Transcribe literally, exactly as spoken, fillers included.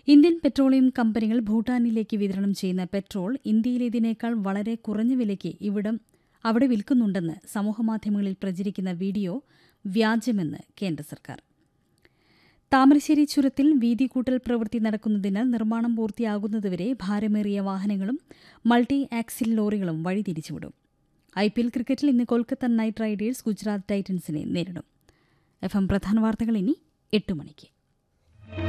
Indian petroleum കമ്പനികൾ ഭൂട്ടാനിലേക്ക് വിതരണം ചെയ്യുന്ന പെട്രോൾ ഇന്ത്യയിലേതിനേക്കാൾ വളരെ കുറഞ്ഞ വിലയ്ക്ക് ഇവിടം അവിടെ വിൽക്കുന്നുണ്ടെന്ന് സമൂഹമാധ്യമങ്ങളിൽ പ്രചരിക്കുന്ന വീഡിയോ വ്യാജമെന്ന് കേന്ദ്ര സർക്കാർ. താമരശ്ശേരി ചുരത്തിൽ വീതികൂട്ടൽ പ്രവൃത്തി നടക്കുന്നതിനാൽ നിർമ്മാണം പൂർത്തിയാകുന്നതുവരെ ഭാരമേറിയ വാഹനങ്ങളും multi axle ലോറികളും വഴിതിരിച്ചുവിടും. I P L ക്രിക്കറ്റിൽ ഇന്ന് കൊൽക്കത്ത നൈറ്റ് റൈഡേഴ്സ് ഗുജറാത്ത് ടൈറ്റൻസിനെ നേരിടും. എഫ് എം പ്രധാന വാർത്തകൾ ഇനി എട്ട് മണിക്ക്.